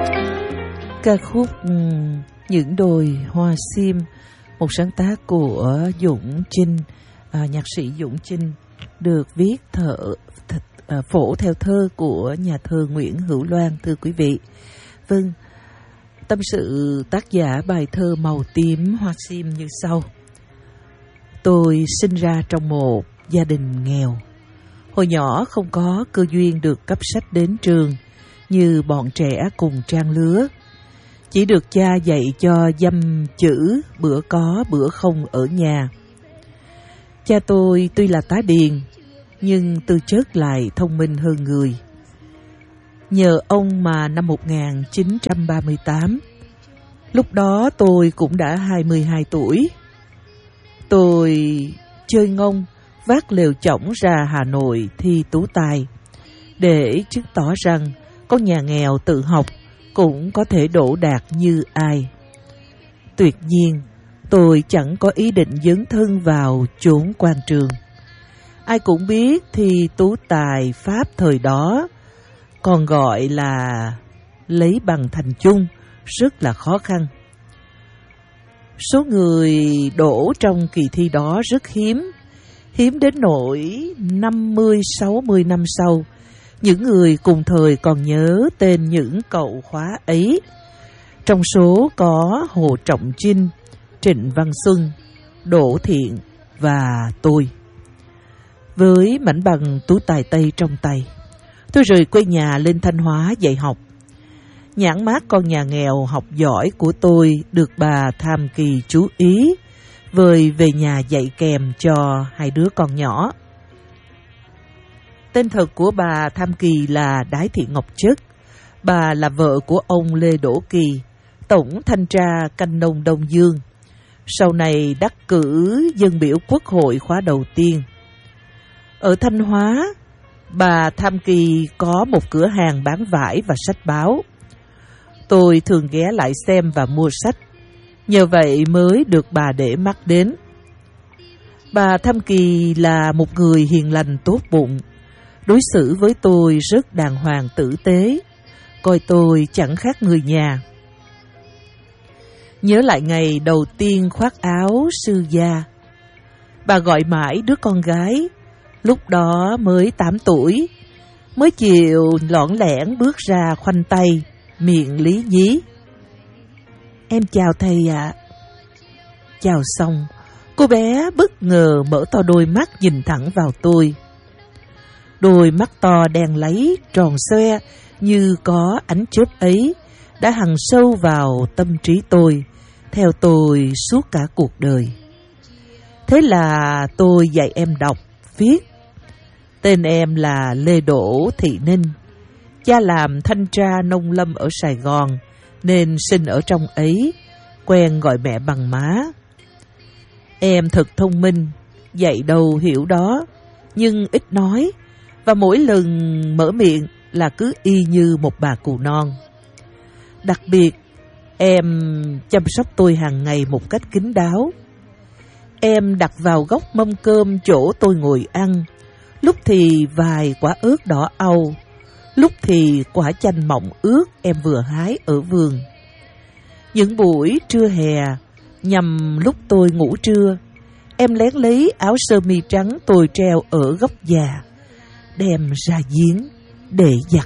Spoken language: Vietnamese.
Ca khúc Những đồi hoa sim, một sáng tác của Dũng Chinh, nhạc sĩ Dũng Chinh, được viết phổ theo thơ của nhà thơ Nguyễn Hữu Loan, thưa quý vị. Vâng, tâm sự tác giả bài thơ Màu tím hoa sim như sau. Tôi sinh ra trong một gia đình nghèo. Hồi nhỏ không có cơ duyên được cấp sách đến trường như bọn trẻ cùng trang lứa. Chỉ được cha dạy cho dăm chữ bữa có bữa không ở nhà. Cha tôi tuy là tá điền, nhưng tư chất lại thông minh hơn người. Nhờ ông mà năm 1938, lúc đó tôi cũng đã 22 tuổi. Tôi chơi ngông vác lều chõng ra Hà Nội thi tú tài, để chứng tỏ rằng con nhà nghèo tự học cũng có thể đỗ đạt như ai. Tuyệt nhiên, tôi chẳng có ý định dấn thân vào chốn quan trường. Ai cũng biết thi tú tài Pháp thời đó, còn gọi là lấy bằng thành chung, rất là khó khăn. Số người đỗ trong kỳ thi đó rất hiếm đến nỗi 50-60 năm sau, những người cùng thời còn nhớ tên những cậu khóa ấy. Trong số có Hồ Trọng Chinh, Trịnh Văn Xuân, Đỗ Thiện và tôi. Với mảnh bằng tú tài Tây trong tay, tôi rời quê nhà lên Thanh Hóa dạy học. Nhãn mác con nhà nghèo học giỏi của tôi được bà Tham Kỳ chú ý, vời về nhà dạy kèm cho hai đứa con nhỏ. Tên thật của bà Tham Kỳ là Đái Thị Ngọc Chất. Bà là vợ của ông Lê Đỗ Kỳ, tổng thanh tra Canh Nông Đông Dương. Sau này đắc cử dân biểu Quốc hội khóa đầu tiên. Ở Thanh Hóa, bà Tham Kỳ có một cửa hàng bán vải và sách báo. Tôi thường ghé lại xem và mua sách, nhờ vậy mới được bà để mắt đến. Bà Tham Kỳ là một người hiền lành tốt bụng, đối xử với tôi rất đàng hoàng tử tế, coi tôi chẳng khác người nhà. Nhớ lại ngày đầu tiên khoác áo sư gia, bà gọi mãi đứa con gái, lúc đó mới 8 tuổi, mới chịu lỏn lẻn bước ra khoanh tay, miệng lý nhí. Em chào thầy ạ. Chào xong, cô bé bất ngờ mở to đôi mắt nhìn thẳng vào tôi. Đôi mắt to đen láy, tròn xoe như có ánh chớp ấy đã hằn sâu vào tâm trí tôi, theo tôi suốt cả cuộc đời. Thế là tôi dạy em đọc, viết. Tên em là Lê Đỗ Thị Ninh. Cha làm thanh tra nông lâm ở Sài Gòn, nên sinh ở trong ấy, quen gọi mẹ bằng má. Em thật thông minh, dạy đâu hiểu đó, nhưng ít nói, và mỗi lần mở miệng là cứ y như một bà cụ non. Đặc biệt, em chăm sóc tôi hàng ngày một cách kín đáo. Em đặt vào góc mâm cơm chỗ tôi ngồi ăn, lúc thì vài quả ớt đỏ au, lúc thì quả chanh mọng ướt em vừa hái ở vườn. Những buổi trưa hè, nhằm lúc tôi ngủ trưa, em lén lấy áo sơ mi trắng tôi treo ở góc già, đem ra giếng để giặt.